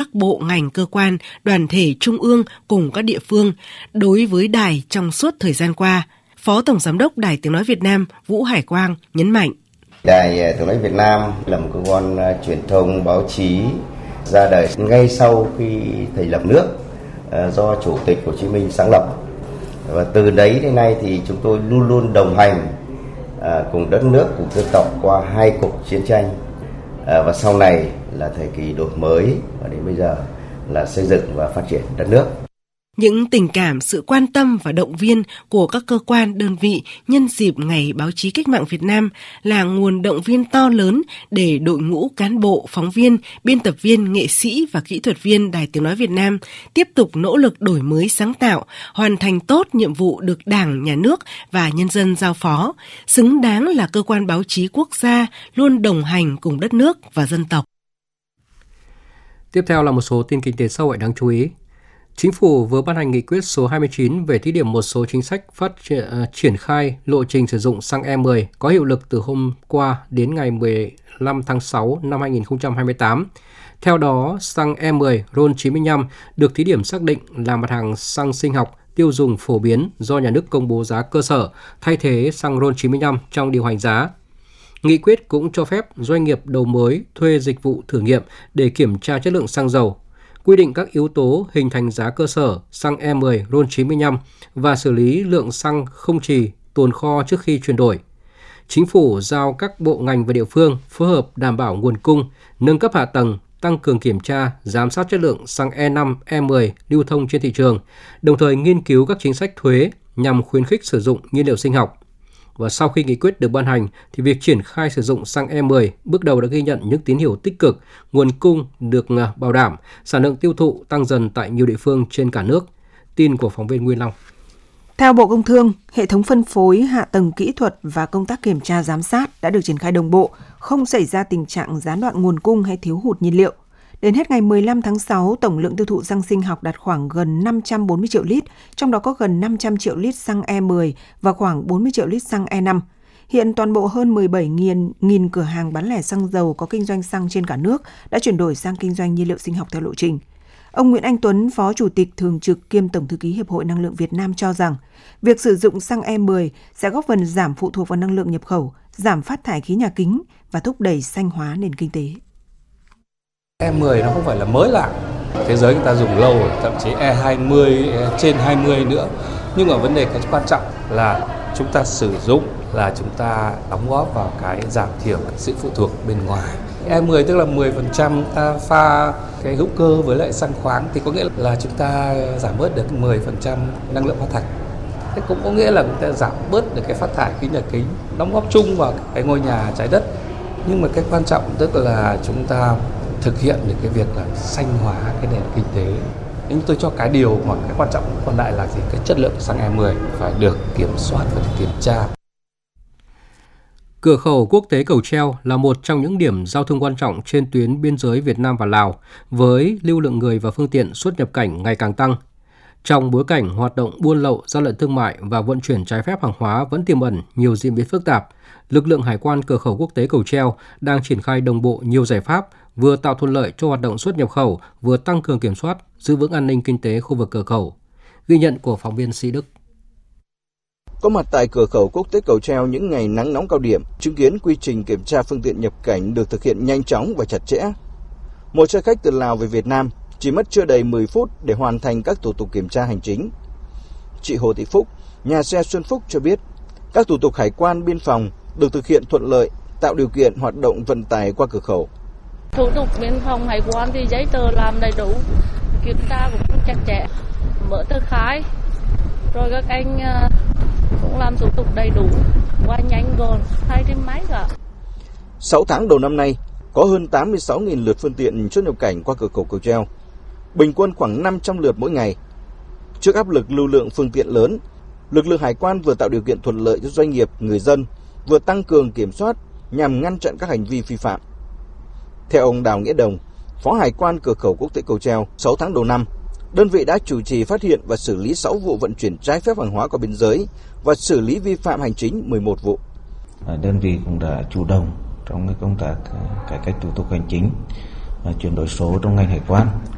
các bộ ngành cơ quan, đoàn thể trung ương cùng các địa phương đối với đài trong suốt thời gian qua. Phó Tổng Giám đốc Đài Tiếng Nói Việt Nam Vũ Hải Quang nhấn mạnh. Đài Tiếng Nói Việt Nam là một cơ quan truyền thông báo chí ra đời ngay sau khi thành lập nước do Chủ tịch Hồ Chí Minh sáng lập. Và từ đấy đến nay thì chúng tôi luôn luôn đồng hành cùng đất nước, cùng dân tộc qua hai cuộc chiến tranh. Và sau này là thời kỳ đổi mới và đến bây giờ là xây dựng và phát triển đất nước. Những tình cảm, sự quan tâm và động viên của các cơ quan, đơn vị nhân dịp Ngày Báo chí Cách mạng Việt Nam là nguồn động viên to lớn để đội ngũ cán bộ, phóng viên, biên tập viên, nghệ sĩ và kỹ thuật viên Đài Tiếng Nói Việt Nam tiếp tục nỗ lực đổi mới sáng tạo, hoàn thành tốt nhiệm vụ được Đảng, Nhà nước và nhân dân giao phó, xứng đáng là cơ quan báo chí quốc gia luôn đồng hành cùng đất nước và dân tộc. Tiếp theo là một số tin kinh tế xã hội đáng chú ý. Chính phủ vừa ban hành nghị quyết số 29 về thí điểm một số chính sách triển khai lộ trình sử dụng xăng E10 có hiệu lực từ hôm qua đến ngày 15 tháng 6 năm 2028. Theo đó, xăng E10 RON95 được thí điểm xác định là mặt hàng xăng sinh học tiêu dùng phổ biến do nhà nước công bố giá cơ sở thay thế xăng RON95 trong điều hành giá. Nghị quyết cũng cho phép doanh nghiệp đầu mối thuê dịch vụ thử nghiệm để kiểm tra chất lượng xăng dầu, quy định các yếu tố hình thành giá cơ sở xăng E10 RON95 và xử lý lượng xăng không trì tồn kho trước khi chuyển đổi. Chính phủ giao các bộ ngành và địa phương phối hợp đảm bảo nguồn cung, nâng cấp hạ tầng, tăng cường kiểm tra, giám sát chất lượng xăng E5, E10 lưu thông trên thị trường, đồng thời nghiên cứu các chính sách thuế nhằm khuyến khích sử dụng nhiên liệu sinh học. Và sau khi nghị quyết được ban hành, thì việc triển khai sử dụng xăng E10 bước đầu đã ghi nhận những tín hiệu tích cực, nguồn cung được bảo đảm, sản lượng tiêu thụ tăng dần tại nhiều địa phương trên cả nước. Tin của phóng viên Nguyên Long. Theo Bộ Công Thương, hệ thống phân phối, hạ tầng kỹ thuật và công tác kiểm tra giám sát đã được triển khai đồng bộ, không xảy ra tình trạng gián đoạn nguồn cung hay thiếu hụt nhiên liệu. Đến hết ngày 15 tháng 6, tổng lượng tiêu thụ xăng sinh học đạt khoảng gần 540 triệu lít, trong đó có gần 500 triệu lít xăng E10 và khoảng 40 triệu lít xăng E5. Hiện toàn bộ hơn 17.000 cửa hàng bán lẻ xăng dầu có kinh doanh xăng trên cả nước đã chuyển đổi sang kinh doanh nhiên liệu sinh học theo lộ trình. Ông Nguyễn Anh Tuấn, Phó Chủ tịch Thường trực kiêm Tổng thư ký Hiệp hội Năng lượng Việt Nam cho rằng, việc sử dụng xăng E10 sẽ góp phần giảm phụ thuộc vào năng lượng nhập khẩu, giảm phát thải khí nhà kính và thúc đẩy xanh hóa nền kinh tế. E10 nó không phải là mới lạ, thế giới người ta dùng lâu rồi, thậm chí E20, trên 20 nữa. Nhưng mà vấn đề cái quan trọng là chúng ta sử dụng, là chúng ta đóng góp vào cái giảm thiểu cái sự phụ thuộc bên ngoài. E10 tức là 10% ta pha cái hữu cơ với lại xăng khoáng thì có nghĩa là chúng ta giảm bớt được 10% năng lượng phát thải. Thế cũng có nghĩa là chúng ta giảm bớt được cái phát thải khí nhà kính, đóng góp chung vào cái ngôi nhà trái đất. Nhưng mà cái quan trọng tức là chúng ta thực hiện được cái việc là xanh hóa cái nền kinh tế. Nhưng tôi cho cái điều mà cái quan trọng còn lại là gì? Cái chất lượng xăng E10 phải được kiểm soát và được kiểm tra. Cửa khẩu quốc tế Cầu Treo là một trong những điểm giao thương quan trọng trên tuyến biên giới Việt Nam và Lào, với lưu lượng người và phương tiện xuất nhập cảnh ngày càng tăng. Trong bối cảnh hoạt động buôn lậu, gian lận thương mại và vận chuyển trái phép hàng hóa vẫn tiềm ẩn nhiều diễn biến phức tạp, lực lượng hải quan cửa khẩu quốc tế Cầu Treo đang triển khai đồng bộ nhiều giải pháp, vừa tạo thuận lợi cho hoạt động xuất nhập khẩu, vừa tăng cường kiểm soát, giữ vững an ninh kinh tế khu vực cửa khẩu. Ghi nhận của phóng viên Sĩ Đức. Có mặt tại cửa khẩu quốc tế Cầu Treo những ngày nắng nóng cao điểm, chứng kiến quy trình kiểm tra phương tiện nhập cảnh được thực hiện nhanh chóng và chặt chẽ. Một xe khách từ Lào về Việt Nam chỉ mất chưa đầy 10 phút để hoàn thành các thủ tục kiểm tra hành chính. Chị Hồ Thị Phúc, nhà xe Xuân Phúc cho biết, các thủ tục hải quan biên phòng được thực hiện thuận lợi, tạo điều kiện hoạt động vận tải qua cửa khẩu. Thủ tục biên phòng hải quan thì giấy tờ làm đầy đủ, kiểm tra cũng chặt chẽ, mở tờ khai, rồi các anh cũng làm thủ tục đầy đủ, qua nhanh gọn, thay trên máy cả. 6 tháng đầu năm nay, có hơn 86.000 lượt phương tiện xuất nhập cảnh qua cửa khẩu Cầu Treo, bình quân khoảng 500 lượt mỗi ngày. Trước áp lực lưu lượng phương tiện lớn, lực lượng hải quan vừa tạo điều kiện thuận lợi cho doanh nghiệp, người dân, vừa tăng cường kiểm soát nhằm ngăn chặn các hành vi vi phạm. Theo ông Đào Nghĩa Đồng, Phó Hải quan cửa khẩu quốc tế Cầu Treo, 6 tháng đầu năm, đơn vị đã chủ trì phát hiện và xử lý 6 vụ vận chuyển trái phép hàng hóa qua biên giới và xử lý vi phạm hành chính 11 vụ. Đơn vị cũng đã chủ động trong công tác cải cách thủ tục hành chính, chuyển đổi số trong ngành hải quan.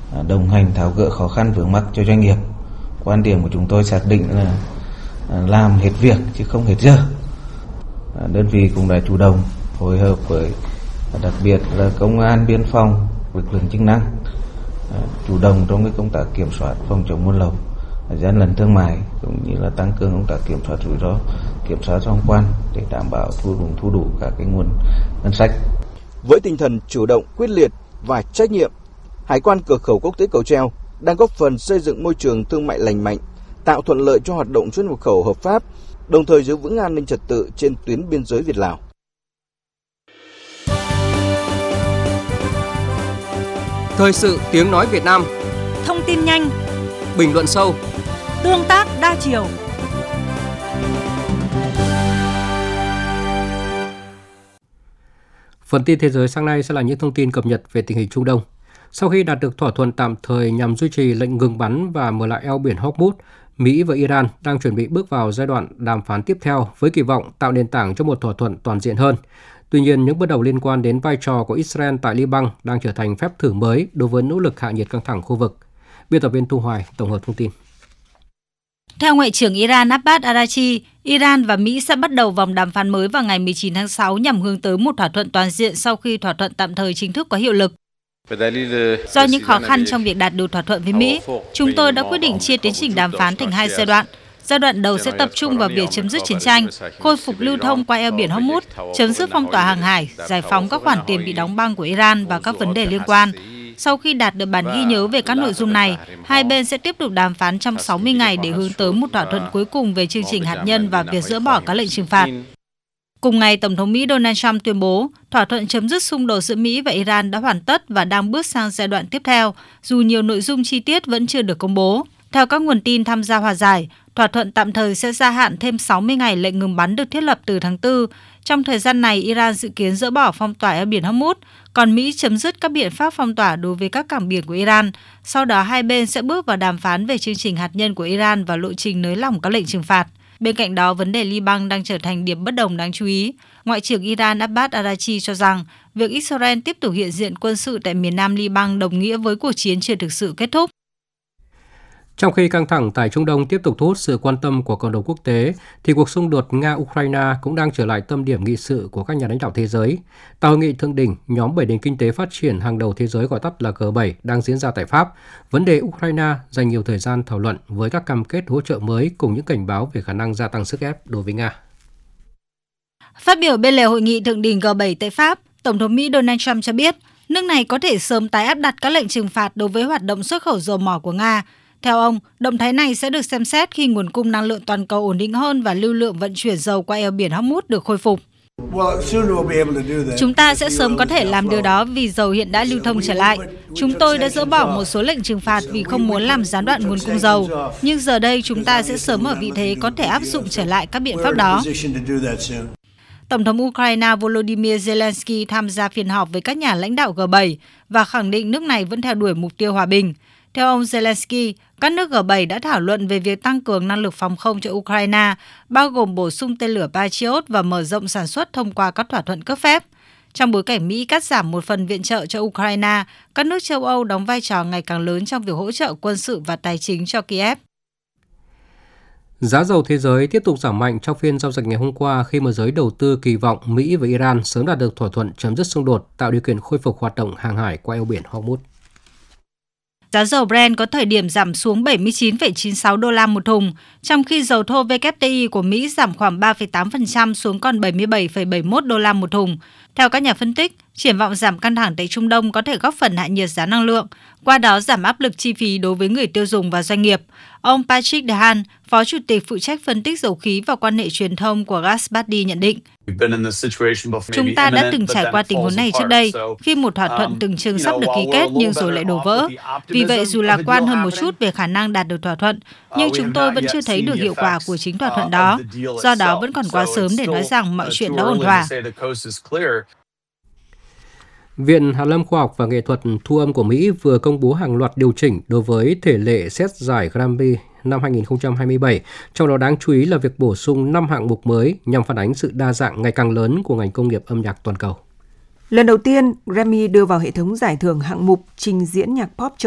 đồng hành tháo gỡ khó khăn vướng mắc cho doanh nghiệp. Quan điểm của chúng tôi xác định là làm hết việc chứ không hết giờ. Đơn vị cũng đã chủ động phối hợp với đặc biệt là công an, biên phòng, lực lượng chức năng chủ động trong cái công tác kiểm soát phòng chống buôn lậu, gian lận thương mại cũng như là tăng cường công tác kiểm soát rủi ro, kiểm soát thông quan để đảm bảo thu đủ các cái nguồn ngân sách. Với tinh thần chủ động, quyết liệt và trách nhiệm, Hải quan cửa khẩu quốc tế Cầu Treo đang góp phần xây dựng môi trường thương mại lành mạnh, tạo thuận lợi cho hoạt động xuất nhập khẩu hợp pháp, đồng thời giữ vững an ninh trật tự trên tuyến biên giới Việt-Lào. Thời sự tiếng nói Việt Nam. Thông tin nhanh, bình luận sâu, tương tác đa chiều. Phần tin thế giới sáng nay sẽ là những thông tin cập nhật về tình hình Trung Đông. Sau khi đạt được thỏa thuận tạm thời nhằm duy trì lệnh ngừng bắn và mở lại eo biển Hormuz, Mỹ và Iran đang chuẩn bị bước vào giai đoạn đàm phán tiếp theo với kỳ vọng tạo nền tảng cho một thỏa thuận toàn diện hơn. Tuy nhiên, những bất đồng liên quan đến vai trò của Israel tại Liban đang trở thành phép thử mới đối với nỗ lực hạ nhiệt căng thẳng khu vực. Biên tập viên Thu Hoài tổng hợp thông tin. Theo Ngoại trưởng Iran Abbas Araghchi, Iran và Mỹ sẽ bắt đầu vòng đàm phán mới vào ngày 19 tháng 6 nhằm hướng tới một thỏa thuận toàn diện sau khi thỏa thuận tạm thời chính thức có hiệu lực. Do những khó khăn trong việc đạt được thỏa thuận với Mỹ, chúng tôi đã quyết định chia tiến trình đàm phán thành hai giai đoạn. Giai đoạn đầu sẽ tập trung vào việc chấm dứt chiến tranh, khôi phục lưu thông qua eo biển Hormuz, chấm dứt phong tỏa hàng hải, giải phóng các khoản tiền bị đóng băng của Iran và các vấn đề liên quan. Sau khi đạt được bản ghi nhớ về các nội dung này, hai bên sẽ tiếp tục đàm phán trong 60 ngày để hướng tới một thỏa thuận cuối cùng về chương trình hạt nhân và việc dỡ bỏ các lệnh trừng phạt. Cùng ngày, Tổng thống Mỹ Donald Trump tuyên bố thỏa thuận chấm dứt xung đột giữa Mỹ và Iran đã hoàn tất và đang bước sang giai đoạn tiếp theo, dù nhiều nội dung chi tiết vẫn chưa được công bố. Theo các nguồn tin tham gia hòa giải, thỏa thuận tạm thời sẽ gia hạn thêm 60 ngày lệnh ngừng bắn được thiết lập từ tháng 4. Trong thời gian này, Iran dự kiến dỡ bỏ phong tỏa eo biển Hormuz, còn Mỹ chấm dứt các biện pháp phong tỏa đối với các cảng biển của Iran. Sau đó, hai bên sẽ bước vào đàm phán về chương trình hạt nhân của Iran và lộ trình nới lỏng các lệnh trừng phạt. Bên cạnh đó, vấn đề Liban đang trở thành điểm bất đồng đáng chú ý. Ngoại trưởng Iran Abbas Araghchi cho rằng việc Israel tiếp tục hiện diện quân sự tại miền nam Liban đồng nghĩa với cuộc chiến chưa thực sự kết thúc. Trong khi căng thẳng tại Trung Đông tiếp tục thu hút sự quan tâm của cộng đồng quốc tế, thì cuộc xung đột Nga-Ukraine cũng đang trở lại tâm điểm nghị sự của các nhà lãnh đạo thế giới. Tại hội nghị thượng đỉnh, nhóm 7 nền kinh tế phát triển hàng đầu thế giới gọi tắt là G7 đang diễn ra tại Pháp. Vấn đề Ukraine dành nhiều thời gian thảo luận với các cam kết hỗ trợ mới cùng những cảnh báo về khả năng gia tăng sức ép đối với Nga. Phát biểu bên lề hội nghị thượng đỉnh G7 tại Pháp, Tổng thống Mỹ Donald Trump cho biết nước này có thể sớm tái áp đặt các lệnh trừng phạt đối với hoạt động xuất khẩu dầu mỏ của Nga. Theo ông, động thái này sẽ được xem xét khi nguồn cung năng lượng toàn cầu ổn định hơn và lưu lượng vận chuyển dầu qua eo biển Hormuz được khôi phục. Chúng ta sẽ sớm có thể làm điều đó vì dầu hiện đã lưu thông trở lại. Chúng tôi đã dỡ bỏ một số lệnh trừng phạt vì không muốn làm gián đoạn nguồn cung dầu. Nhưng giờ đây chúng ta sẽ sớm ở vị thế có thể áp dụng trở lại các biện pháp đó. Tổng thống Ukraine Volodymyr Zelensky tham gia phiên họp với các nhà lãnh đạo G7 và khẳng định nước này vẫn theo đuổi mục tiêu hòa bình. Theo ông Zelensky, các nước G7 đã thảo luận về việc tăng cường năng lực phòng không cho Ukraine, bao gồm bổ sung tên lửa Patriot và mở rộng sản xuất thông qua các thỏa thuận cấp phép. Trong bối cảnh Mỹ cắt giảm một phần viện trợ cho Ukraine, các nước châu Âu đóng vai trò ngày càng lớn trong việc hỗ trợ quân sự và tài chính cho Kiev. Giá dầu thế giới tiếp tục giảm mạnh trong phiên giao dịch ngày hôm qua khi mà giới đầu tư kỳ vọng Mỹ và Iran sớm đạt được thỏa thuận chấm dứt xung đột, tạo điều kiện khôi phục hoạt động hàng hải qua eo biển Hormuz. Giá dầu Brent có thời điểm giảm xuống 79,96 đô la một thùng, trong khi dầu thô WTI của Mỹ giảm khoảng 3,8% xuống còn 77,71 đô la một thùng. Theo các nhà phân tích, triển vọng giảm căng thẳng tại Trung Đông có thể góp phần hạ nhiệt giá năng lượng, qua đó giảm áp lực chi phí đối với người tiêu dùng và doanh nghiệp. Ông Patrick Dehaene, Phó Chủ tịch phụ trách phân tích dầu khí và quan hệ truyền thông của Gaspardi nhận định, chúng ta đã từng trải qua tình huống này trước đây, khi một thỏa thuận tưởng chừng sắp được ký kết nhưng rồi lại đổ vỡ. Vì vậy, dù lạc quan hơn một chút về khả năng đạt được thỏa thuận, nhưng chúng tôi vẫn chưa thấy được hiệu quả của chính thỏa thuận đó. Do đó, vẫn còn quá sớm để nói rằng mọi chuyện đã ổn thỏa. Viện Hàn lâm Khoa học và Nghệ thuật thu âm của Mỹ vừa công bố hàng loạt điều chỉnh đối với thể lệ xét giải Grammy năm 2027, trong đó đáng chú ý là việc bổ sung 5 hạng mục mới nhằm phản ánh sự đa dạng ngày càng lớn của ngành công nghiệp âm nhạc toàn cầu. Lần đầu tiên, Grammy đưa vào hệ thống giải thưởng hạng mục trình diễn nhạc pop châu